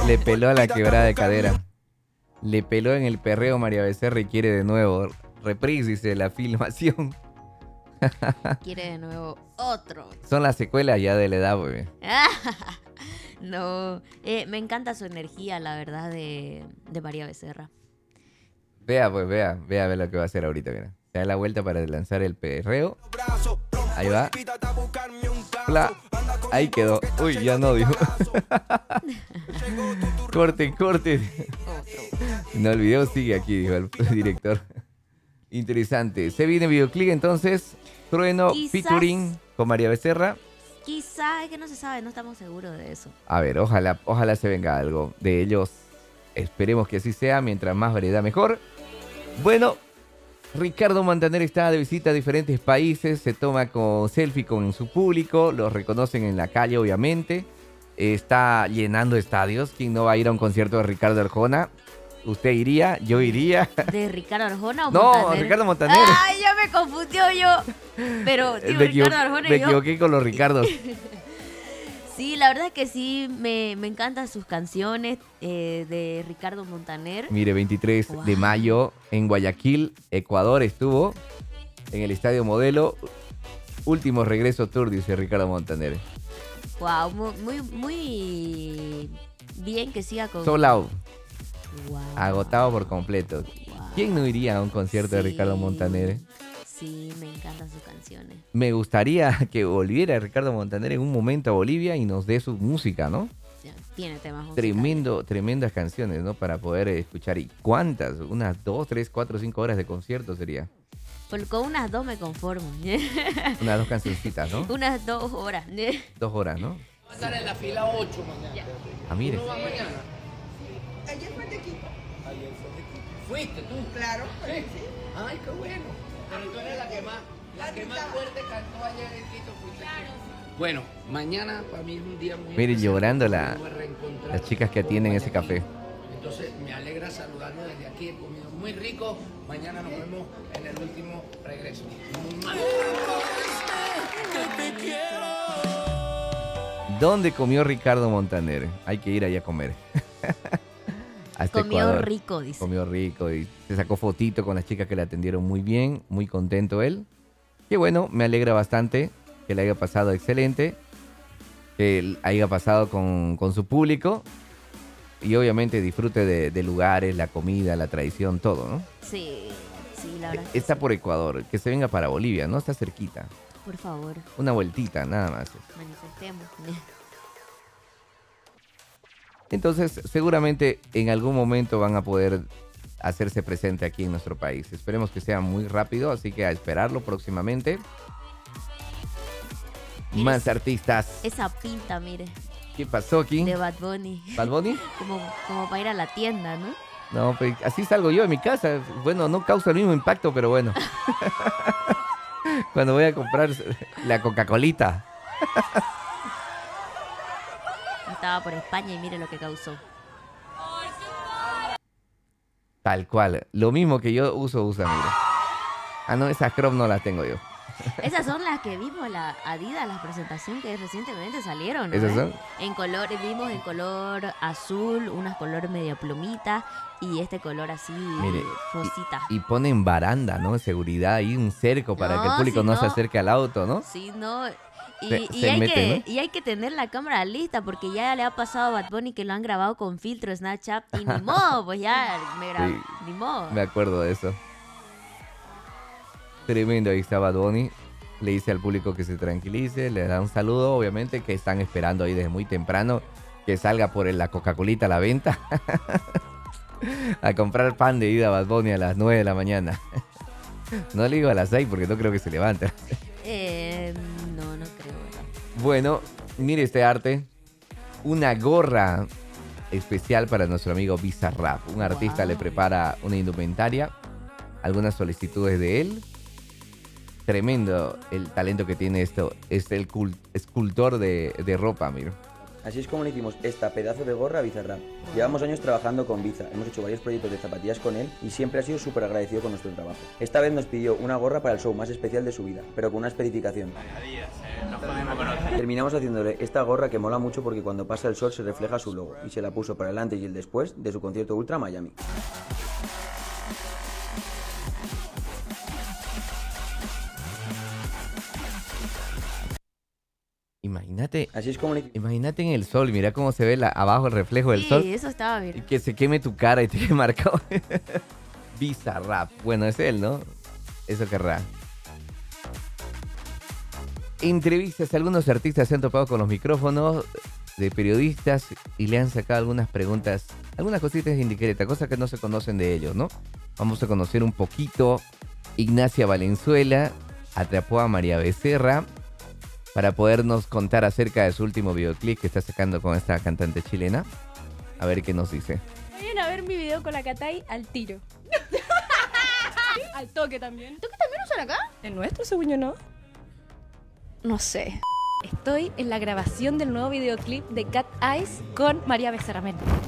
Le peló a la quebrada de cadera. Le peló en el perreo María Becerra y quiere de nuevo. Reprise, dice la filmación. Quiere de nuevo otro. Son las secuelas ya de la edad, bebé. No, me encanta su energía, la verdad, de María Becerra. Vea, pues, vea lo que va a hacer ahorita, mira. Se da la vuelta para lanzar el perreo. Ahí va. Pla. Ahí quedó. Uy, ya no, dijo. Corte. No, el video sigue aquí, dijo el director. Interesante. Se viene videoclip entonces. Trueno featuring con María Becerra. Quizás, es que no se sabe, no estamos seguros de eso. A ver, ojalá se venga algo de ellos. Esperemos que así sea. Mientras más variedad, mejor. Bueno, Ricardo Montaner está de visita a diferentes países. Se toma con selfie con su público. Los reconocen en la calle, obviamente. Está llenando estadios. ¿Quién no va a ir a un concierto de Ricardo Arjona? ¿Usted iría? ¿Yo iría? ¿De Ricardo Arjona o No, Montaner? Ricardo Montaner. ¡Ay, ya me confundió yo! Pero, tío, Ricardo Arjona y me yo... equivoqué con los Ricardos. Sí, la verdad es que sí, me encantan sus canciones de Ricardo Montaner. Mire, 23 de mayo en Guayaquil, Ecuador estuvo en el Estadio Modelo. Último regreso tour, dice Ricardo Montaner. Wow, muy bien que siga con... Sold out. Wow. Agotado por completo. Wow. ¿Quién no iría a un concierto de Ricardo Montaner? Sí, me encantan sus canciones. Me gustaría que volviera Ricardo Montaner en un momento a Bolivia y nos dé su música, ¿no? Tiene temas musicales. Tremendas canciones, ¿no? Para poder escuchar. ¿Y cuántas? Unas 2, 3, 4, 5 horas de concierto sería. Con unas 2 me conformo. Unas 2 cancioncitas, ¿no? Unas 2 horas. 2 horas, ¿no? Va a estar en la fila 8 mañana. Ya. Ah, mire. ¿Uno va mañana? Ayer fue de Quito. Ayer fue de Quito. ¿Fuiste tú? Claro, ¿Sí? sí. Ay, qué bueno. Pero tú eres la que más fuerte cantó ayer en Quito. Fuiste tú. Bueno, mañana para mí es un día muy Mire, especial, llorando porque me voy a reencontrar las chicas que atienden ese café. Entonces me alegra saludarlo desde aquí. He comido muy rico. Mañana nos vemos en el último regreso. ¿Dónde comió Ricardo Montaner? Hay que ir allá a comer. Hasta Comió Ecuador. rico, dice. Comió rico y se sacó fotito con las chicas que le atendieron muy bien. Muy contento él. Qué bueno, me alegra bastante que le haya pasado excelente. Que él haya pasado con su público. Y obviamente disfrute de lugares, la comida, la tradición, todo, ¿no? Sí, la verdad. Está por Ecuador, que se venga para Bolivia, ¿no? Está cerquita. Por favor, Una vueltita, nada más. manifestemos. Entonces, seguramente en algún momento van a poder hacerse presente aquí en nuestro país. Esperemos que sea muy rápido, así que a esperarlo próximamente. Más artistas. Esa pinta, mire, ¿Qué pasó aquí? de Bad Bunny. ¿Bad Bunny? Como para ir a la tienda, ¿no? No, pues así salgo yo de mi casa. Bueno, no causa el mismo impacto, pero bueno. Cuando voy a comprar la Coca-Colita. Estaba por España y mire lo que causó. Tal cual. Lo mismo que yo usa, mira. Ah, no, esas crop no las tengo yo. Esas son las que vimos, la Adidas, la presentación que recientemente salieron, ¿no? ¿Esas son? En color, vimos en color azul, unas color medio plumita y este color así, Mire, rosita. Y ponen baranda, ¿no? Seguridad ahí, un cerco para que el público si no se acerque al auto, ¿no? Sí, no. Se mete, ¿no? Y hay que tener la cámara lista porque ya le ha pasado a Bad Bunny que lo han grabado con filtro Snapchat y ni modo, pues ya Sí, ni modo. me acuerdo de eso. Tremendo, ahí está Bad Bunny. Le dice al público que se tranquilice, le da un saludo, obviamente, que están esperando ahí desde muy temprano que salga por la Coca-Colita a la venta. A comprar pan de ida a Bad Bunny a las 9 de la mañana. No le digo a las 6 porque no creo que se levante. No creo, ¿verdad? Bueno, mire este arte. Una gorra especial para nuestro amigo Bizarrap. Un artista le prepara una indumentaria, algunas solicitudes de él. Tremendo el talento que tiene esto. Es el escultor de ropa, mira. Así es como le hicimos esta pedazo de gorra a Bizarrap. Llevamos años trabajando con Biza, hemos hecho varios proyectos de zapatillas con él y siempre ha sido súper agradecido con nuestro trabajo. Esta vez nos pidió una gorra para el show más especial de su vida, pero con una especificación. Terminamos haciéndole esta gorra que mola mucho porque cuando pasa el sol se refleja su logo y se la puso para el antes y el después de su concierto Ultra Miami. Imagínate, Así es como le... imagínate en el sol, mira cómo se ve abajo el reflejo del sol. Sí, eso estaba Y bien. que se queme tu cara y te quede marcado. Bizarrap. Bueno, es él, ¿no? Eso querrá. Entrevistas. Algunos artistas se han topado con los micrófonos de periodistas y le han sacado algunas preguntas, algunas cositas indiscretas, cosas que no se conocen de ellos, ¿no? Vamos a conocer un poquito. Ignacia Valenzuela atrapó a María Becerra para podernos contar acerca de su último videoclip que está sacando con esta cantante chilena. A ver qué nos dice. Vayan a ver mi video con la Catay al tiro. Al toque también. ¿Tú que también usan acá? ¿El nuestro, según yo, no? No sé. Estoy en la grabación del nuevo videoclip de Cat Eyes con María Becerra.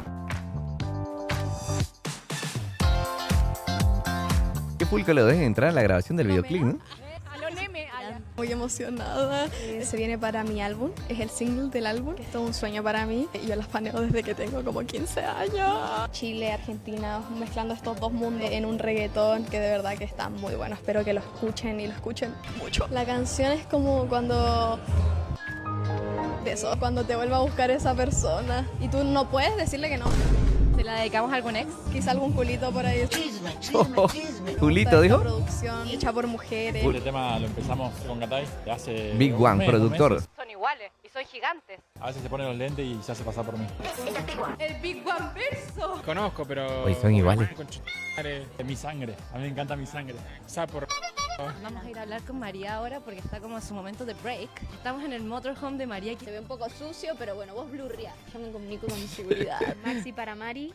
Qué full que lo dejen entrar a la grabación del videoclip, ¿no? A lo Neme, Muy emocionada. Se viene para mi álbum, es el single del álbum. Es todo un sueño para mí y yo las planeo desde que tengo como 15 años. Chile, Argentina, mezclando estos dos mundos en un reggaetón que de verdad que está muy bueno. Espero que lo escuchen y lo escuchen mucho. La canción es como cuando... de eso, cuando te vuelva a buscar esa persona y tú no puedes decirle que no. ¿Se la dedicamos a algún ex? Quizá algún culito por ahí. Julito, Esta dijo. producción hecha por mujeres. Este tema lo empezamos con Catay hace... Big un One, mes, productor. 2 meses. Son iguales y son gigantes. A veces se pone los lentes y se hace pasar por mí. El Big One Verso. Conozco, pero... Hoy son iguales. Es mi sangre. A mí me encanta mi sangre. O sea, por... Vamos a ir a hablar con María ahora porque está como en su momento de break. Estamos en el motorhome de María. Se ve un poco sucio, pero bueno, vos blurría. Yo me comunico con mi seguridad. Maxi para Mari.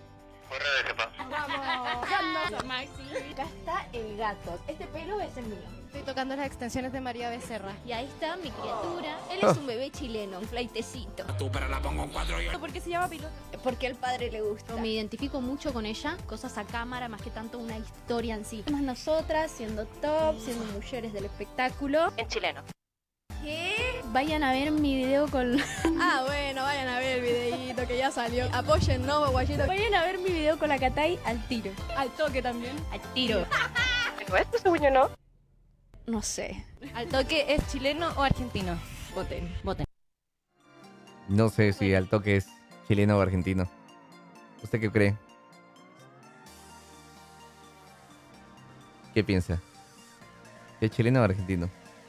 Vamos, Maxi. Acá está el gato. Este pelo es el mío. Estoy tocando las extensiones de María Becerra. Y ahí está mi criatura. Él es un bebé chileno, un flaitecito. ¿Por qué se llama piloto? Porque al padre le gusta. Me identifico mucho con ella, cosas a cámara más que tanto una historia en sí. Más nosotras siendo top, siendo mujeres del espectáculo. En chileno. Vayan a ver mi video con... Ah, bueno, vayan a ver el videíto que ya salió. Apoyen, no, guayito. Vayan a ver mi video con la Catay al tiro. Al toque también. Al tiro. ¿El nuestro, según yo, no? No sé. ¿Al toque es chileno o argentino? Voten. Voten. No sé si al toque es chileno o argentino. ¿Usted qué cree? ¿Qué piensa? ¿Es chileno o argentino?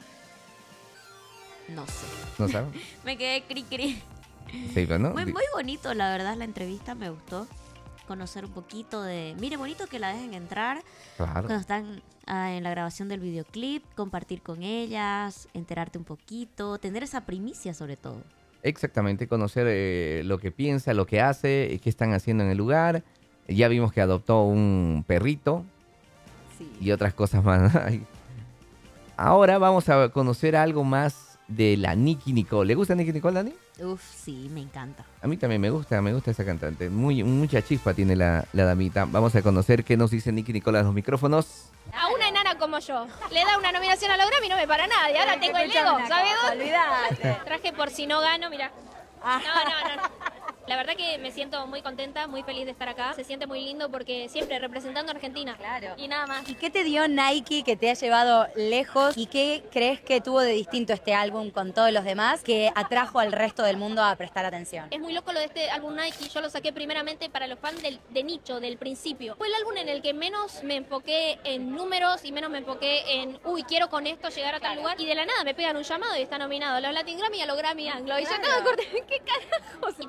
No sé. ¿No sabe? Me quedé cri. Sí, pero no. Muy bonito, la verdad, la entrevista me gustó. Conocer un poquito de... Mire, bonito que la dejen entrar Claro. cuando están en la grabación del videoclip, compartir con ellas, enterarte un poquito, tener esa primicia sobre todo. Exactamente, conocer lo que piensa, lo que hace, qué están haciendo en el lugar. Ya vimos que adoptó un perrito Sí. y otras cosas más. Ahora vamos a conocer algo más de la Nicki Nicole. ¿Le gusta Nicki Nicole, Dani? Uf, sí, me encanta. A mí también me gusta esa cantante. Mucha chispa tiene la damita. Vamos a conocer qué nos dice Nicki Nicole a los micrófonos. A una enana como yo. Le da una nominación a los Grammy y no me para nadie. Ahora tengo el ego, ¿sabes dónde? Olvídate. Traje por si no gano, mira. No. La verdad que me siento muy contenta, muy feliz de estar acá. Se siente muy lindo porque siempre representando a Argentina. Claro. Y nada más. ¿Y qué te dio Nike que te ha llevado lejos? ¿Y qué crees que tuvo de distinto este álbum con todos los demás que atrajo al resto del mundo a prestar atención? Es muy loco lo de este álbum Nike. Yo lo saqué primeramente para los fans de nicho, del principio. Fue el álbum en el que menos me enfoqué en números y menos me enfoqué en, quiero con esto llegar a tal lugar. Y de la nada me pegan un llamado y está nominado a los Latin Grammy y a los Grammy Anglo. Y yo acabo de cortar, ¿qué carajos? Y también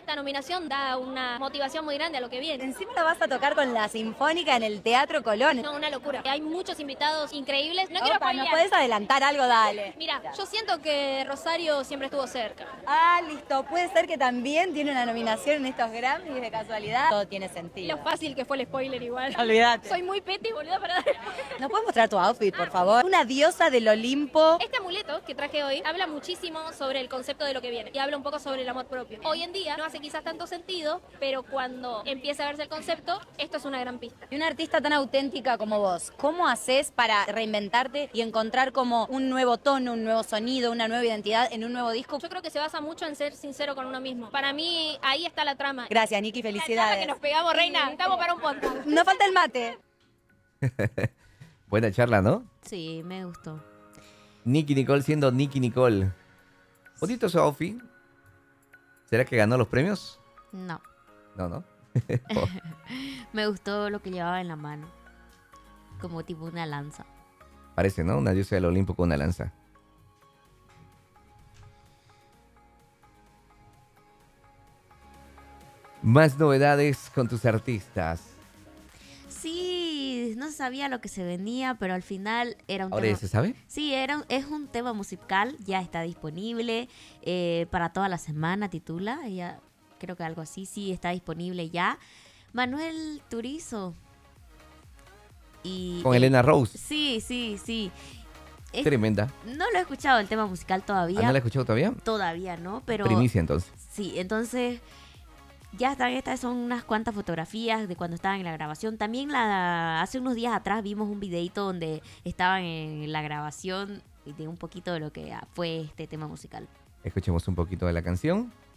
esta nominación da una motivación muy grande a lo que viene. Encima lo vas a tocar con la Sinfónica en el Teatro Colón. No, una locura. Hay muchos invitados increíbles. No quiero Opa, spoilear. ¿no puedes adelantar algo? Dale. Mira, yo siento que Rosario siempre estuvo cerca. Ah, listo. Puede ser que también tiene una nominación en estos Grammys de casualidad. Todo tiene sentido. Lo fácil que fue el spoiler igual. Olvídate. Soy muy petty, boludo, para... ¿No puedes mostrar tu outfit, por favor? Una diosa del Olimpo. Este amuleto que traje hoy habla muchísimo sobre el concepto de lo que viene y habla un poco sobre el amor propio. Hoy en día no hace quizás tanto sentido, pero cuando empieza a verse el concepto, esto es una gran pista. Y una artista tan auténtica como vos, ¿cómo haces para reinventarte y encontrar como un nuevo tono, un nuevo sonido, una nueva identidad en un nuevo disco? Yo creo que se basa mucho en ser sincero con uno mismo. Para mí, ahí está la trama. Gracias, Niki, La trama felicidades. que nos pegamos, reina. Estamos para un podcast. No falta el mate. Buena charla, ¿no? Sí, me gustó. Nicki Nicole siendo Nicki Nicole. Bonito su outfit. ¿Será que ganó los premios? No. No. Me gustó lo que llevaba en la mano. Como tipo una lanza. Parece, ¿no? Una diosa del Olimpo con una lanza. Más novedades con tus artistas. Sí, no se sabía lo que se venía, pero al final era un ¿Ahora ya tema... se sabe? Sí, es un tema musical, ya está disponible para toda la semana, titula, ya creo que algo así, sí, está disponible ya. Manuel Turizo. Y, Con Elena Rose. Sí. Tremenda. No lo he escuchado el tema musical todavía. ¿Ah, no la he escuchado todavía? Todavía no, pero... Primicia entonces. Sí, entonces... Ya están, estas son unas cuantas fotografías de cuando estaban en la grabación. También hace unos días atrás vimos un videito donde estaban en la grabación de un poquito de lo que fue este tema musical. Escuchemos un poquito de la canción.